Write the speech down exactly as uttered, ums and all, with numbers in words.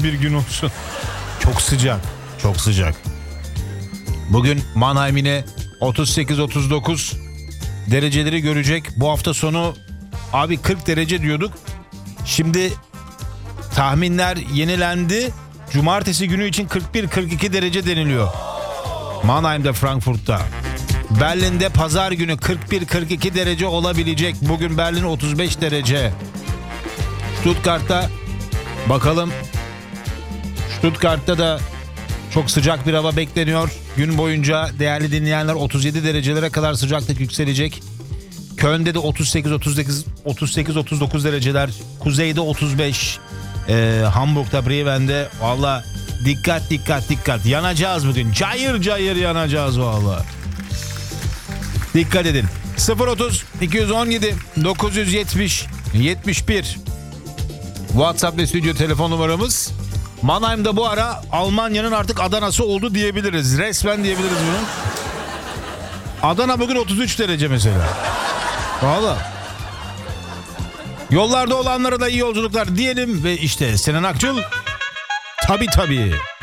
bir gün olsun. Çok sıcak. Çok sıcak. Bugün Mannheim yine otuz sekiz otuz dokuz dereceleri görecek. Bu hafta sonu abi kırk derece diyorduk. Şimdi tahminler yenilendi. Cumartesi günü için kırk bir kırk iki derece deniliyor. Mannheim'de, Frankfurt'ta. Berlin'de pazar günü kırk bir kırk iki derece olabilecek. Bugün Berlin otuz beş derece. Stuttgart'ta bakalım. Stuttgart'ta da çok sıcak bir hava bekleniyor. Gün boyunca değerli dinleyenler otuz yedi derecelere kadar sıcaklık yükselecek. Köln'de de otuz sekiz otuz sekiz otuz sekiz otuz dokuz dereceler. Kuzeyde otuz beş. Ee, Hamburg'da, Bremen'de valla dikkat dikkat dikkat. Yanacağız bugün. Cayır cayır yanacağız valla. Dikkat edin. sıfır otuz iki yüz on yedi dokuz yüz yetmiş yetmiş bir WhatsApp ve stüdyo telefon numaramız. Mannheim'da bu ara Almanya'nın artık Adana'sı oldu diyebiliriz. Resmen diyebiliriz bunu. Adana bugün otuz üç derece mesela. Valla. Yollarda olanlara da iyi yolculuklar diyelim ve işte Sinan Akçıl tabii tabii.